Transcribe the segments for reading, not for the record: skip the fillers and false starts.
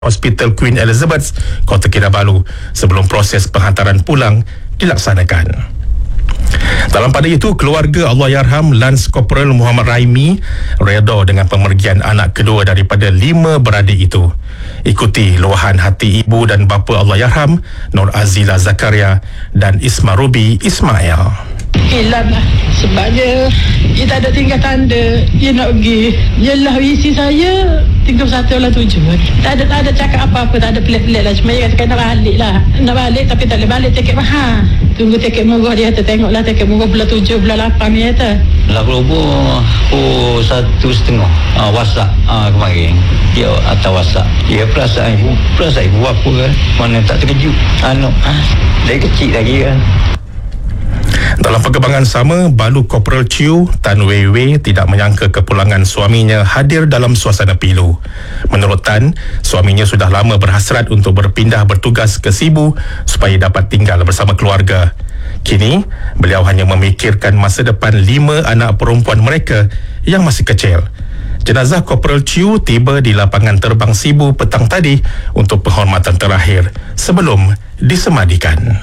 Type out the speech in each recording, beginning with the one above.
Hospital Queen Elizabeth, Kota Kinabalu sebelum proses penghantaran pulang dilaksanakan. Dalam pada itu, keluarga Allahyarham Lance Corporal Muhammad Raimi redha dengan pemergian anak kedua daripada 5 beradik itu. Ikuti luahan hati ibu dan bapa Allahyarham, Nur Azila Zakaria dan Isma Rubi Ismail. Hilang lah. Sebab dia tak ada tinggal tanda. Dia nak pergi. Yelah isi saya 31/7. Tak ada cakap apa-apa. Tak ada pelik-pelik lah. Cuma dia kata nak balik lah. Nak balik tapi tak boleh balik. Tiket mahal. Tunggu tiket murah. Dia kata tengoklah tiket murah bulan 7, bulan 8 ni kata. Lah berhubung 1.5 WhatsApp kemarin. Dia atas WhatsApp. Dia perasaan ibu apa kan. Mana tak terkejut. Dari kecil lagi kan. Dalam perkembangan sama, Balu Korporal Chiu Tan Wei Wei tidak menyangka kepulangan suaminya hadir dalam suasana pilu. Menurut Tan, suaminya sudah lama berhasrat untuk berpindah bertugas ke Sibu supaya dapat tinggal bersama keluarga. Kini, beliau hanya memikirkan masa depan 5 anak perempuan mereka yang masih kecil. Jenazah Korporal Chiu tiba di lapangan terbang Sibu petang tadi untuk penghormatan terakhir sebelum disemadikan.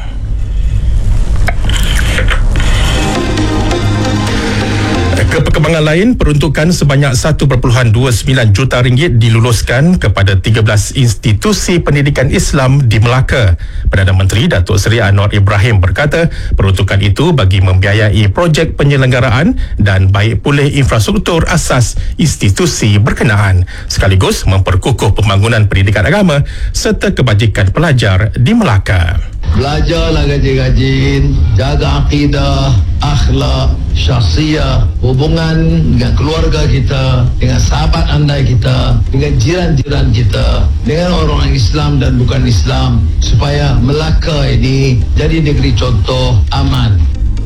Ke perkembangan lain, peruntukan sebanyak 1.29 juta ringgit diluluskan kepada 13 institusi pendidikan Islam di Melaka. Perdana Menteri Datuk Seri Anwar Ibrahim berkata, peruntukan itu bagi membiayai projek penyelenggaraan dan baik pulih infrastruktur asas institusi berkenaan, sekaligus memperkukuh pembangunan pendidikan agama serta kebajikan pelajar di Melaka. Belajarlah rajin-rajin, jaga akidah, akhlak, syahsiah, hubungan dengan keluarga kita, dengan sahabat andai kita, dengan jiran-jiran kita, dengan orang Islam dan bukan Islam, supaya Melaka ini jadi negeri contoh aman.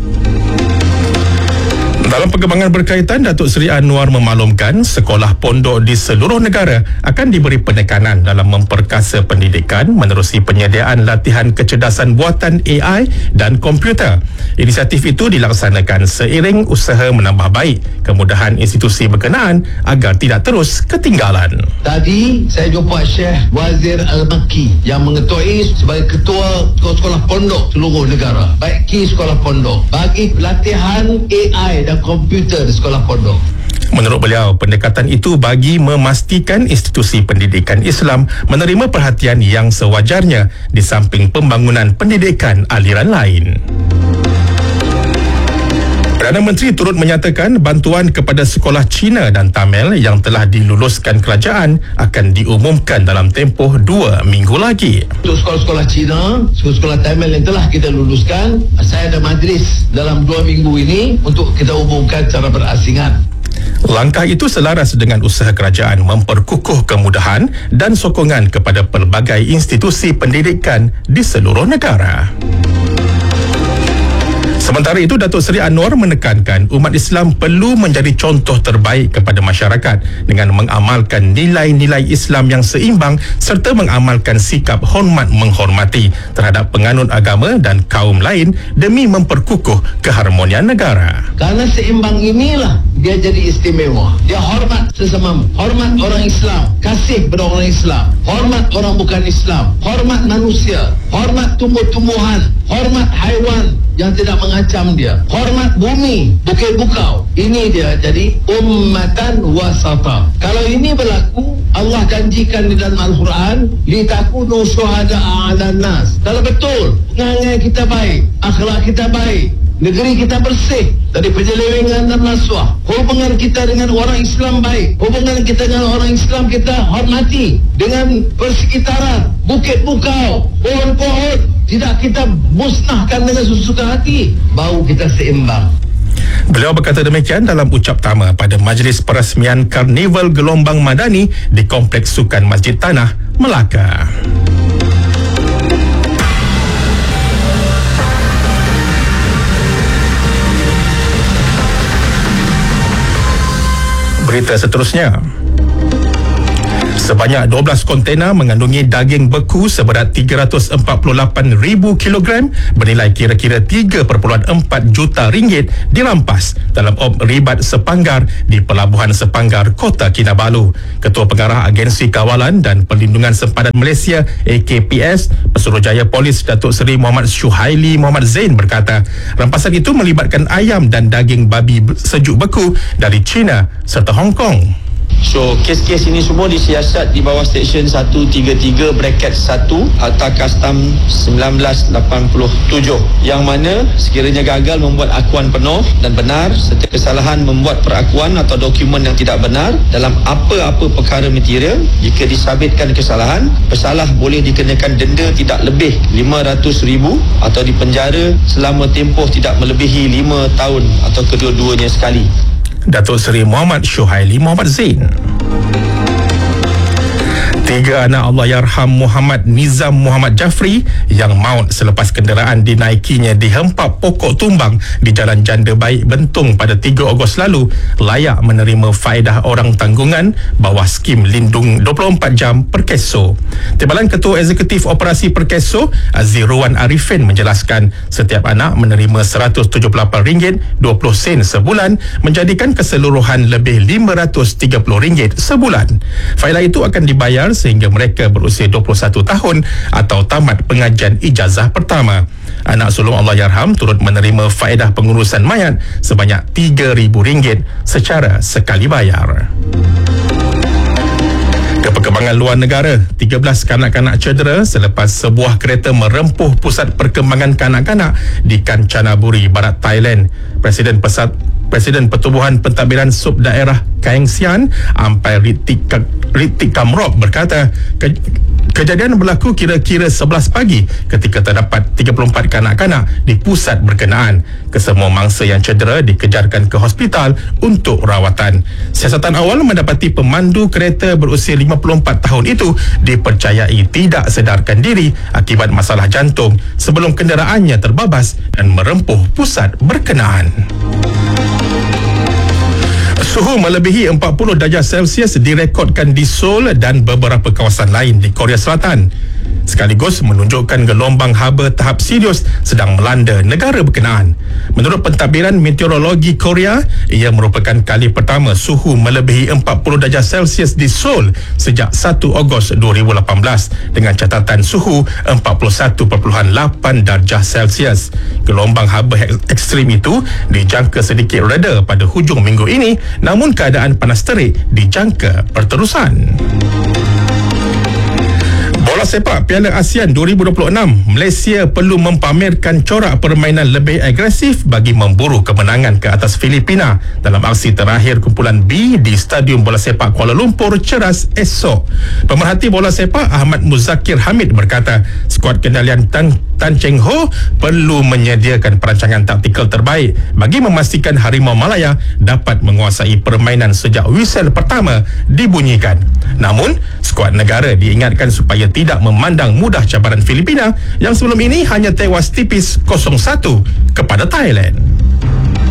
Dalam perkembangan berkaitan, Datuk Seri Anwar memaklumkan sekolah pondok di seluruh negara akan diberi penekanan dalam memperkasa pendidikan menerusi penyediaan latihan kecerdasan buatan AI dan komputer. Inisiatif itu dilaksanakan seiring usaha menambah baik kemudahan institusi berkenaan agar tidak terus ketinggalan. Tadi saya jumpa Syekh Wazir Al-Makki yang mengetuai sebagai ketua sekolah pondok seluruh negara. Baik ki sekolah pondok bagi latihan AI dan komputer di sekolah pondok. Menurut beliau, pendekatan itu bagi memastikan institusi pendidikan Islam menerima perhatian yang sewajarnya di samping pembangunan pendidikan aliran lain. Perdana Menteri turut menyatakan bantuan kepada sekolah Cina dan Tamil yang telah diluluskan kerajaan akan diumumkan dalam tempoh 2 minggu lagi. Untuk sekolah-sekolah Cina, sekolah Tamil yang telah kita luluskan, saya ada majlis dalam 2 minggu ini untuk kita umumkan secara berasingan. Langkah itu selaras dengan usaha kerajaan memperkukuh kemudahan dan sokongan kepada pelbagai institusi pendidikan di seluruh negara. Sementara itu, Datuk Seri Anwar menekankan umat Islam perlu menjadi contoh terbaik kepada masyarakat dengan mengamalkan nilai-nilai Islam yang seimbang serta mengamalkan sikap hormat menghormati terhadap penganut agama dan kaum lain demi memperkukuh keharmonian negara. Karena seimbang inilah dia jadi istimewa. Dia hormat sesama, hormat orang Islam, kasih pada orang Islam, hormat orang bukan Islam, hormat manusia, hormat tumbuh-tumbuhan, hormat haiwan yang tidak mengancam dia, hormat bumi, bukit bukau. Ini dia jadi ummatan wasata. Kalau ini berlaku, Allah janjikan di dalam Al-Quran, litakunu syuhada'a 'alan nas. Kalau betul perangai kita baik, akhlak kita baik, negeri kita bersih dari penyelewengan dan rasuah, hubungan kita dengan orang Islam baik, hubungan kita dengan orang Islam kita hormati, dengan persekitaran, bukit bukau, pohon-pohon tidak kita musnahkan dengan sesuka hati, baru kita seimbang. Beliau berkata demikian dalam ucap tama pada majlis peresmian Karnival Gelombang Madani di Kompleks Sukan Masjid Tanah, Melaka. Berita seterusnya. Sebanyak 12 kontena mengandungi daging beku seberat 348,000 kilogram bernilai kira-kira 3.4 juta ringgit dirampas dalam op ribat Sepanggar di Pelabuhan Sepanggar, Kota Kinabalu. Ketua Pengarah Agensi Kawalan dan Perlindungan Sempadan Malaysia AKPS, Pesuruhjaya Polis Datuk Seri Muhammad Syuhaili Muhammad Zain berkata, rampasan itu melibatkan ayam dan daging babi sejuk beku dari China serta Hong Kong. So, kes-kes ini semua disiasat di bawah Seksyen 133 bracket 1 Akta Kastam 1987, yang mana sekiranya gagal membuat akuan penuh dan benar serta kesalahan membuat perakuan atau dokumen yang tidak benar dalam apa-apa perkara material, jika disabitkan kesalahan, pesalah boleh dikenakan denda tidak lebih RM500,000 atau dipenjara selama tempoh tidak melebihi 5 tahun atau kedua-duanya sekali. Datuk Seri Muhammad Syuhaili Muhammad Zain. 3 anak Allahyarham Muhammad Nizam Muhammad Jafri yang maut selepas kenderaan dinaikinya dihempap pokok tumbang di Jalan Janda Baik, Bentong pada 3 Ogos lalu layak menerima faedah orang tanggungan bawah skim lindung 24 jam Perkeso. Timbalan Ketua Eksekutif Operasi Perkeso Azirwan Arifin menjelaskan setiap anak menerima RM178.20 sebulan, menjadikan keseluruhan lebih RM530 sebulan. Faedah itu akan dibayar sehingga mereka berusia 21 tahun atau tamat pengajian ijazah pertama. Anak sulung Allahyarham turut menerima faedah pengurusan mayat sebanyak RM3,000 secara sekali bayar. Perkembangan luar negara, 13 kanak-kanak cedera selepas sebuah kereta merempuh pusat perkembangan kanak-kanak di Kanchanaburi, Barat Thailand. Presiden Pertubuhan Pentadbiran Subdaerah Kaeng Sian, Ampai Ritik Kamrop berkata, kejadian berlaku kira-kira 11 pagi ketika terdapat 34 kanak-kanak di pusat berkenaan. Kesemua mangsa yang cedera dikejarkan ke hospital untuk rawatan. Siasatan awal mendapati pemandu kereta berusia 54 tahun itu dipercayai tidak sedarkan diri akibat masalah jantung sebelum kenderaannya terbabas dan merempuh pusat berkenaan. Suhu melebihi 40 darjah Celsius direkodkan di Seoul dan beberapa kawasan lain di Korea Selatan, sekaligus menunjukkan gelombang haba tahap serius sedang melanda negara berkenaan. Menurut Pentadbiran Meteorologi Korea, ia merupakan kali pertama suhu melebihi 40 darjah Celsius di Seoul sejak 1 Ogos 2018 dengan catatan suhu 41.8 darjah Celsius. Gelombang haba ekstrim itu dijangka sedikit reda pada hujung minggu ini, namun keadaan panas terik dijangka berterusan. Bola sepak Piala ASEAN 2026, Malaysia perlu mempamerkan corak permainan lebih agresif bagi memburu kemenangan ke atas Filipina dalam aksi terakhir kumpulan B di Stadium Bola Sepak Kuala Lumpur Ceras esok. Pemerhati bola sepak Ahmad Muzakir Hamid berkata, skuad kendalian Tan Cheng Ho perlu menyediakan perancangan taktikal terbaik bagi memastikan Harimau Malaya dapat menguasai permainan sejak whistle pertama dibunyikan. Namun, skuad negara diingatkan supaya tidak memandang mudah cabaran Filipina yang sebelum ini hanya tewas tipis 0-1 kepada Thailand.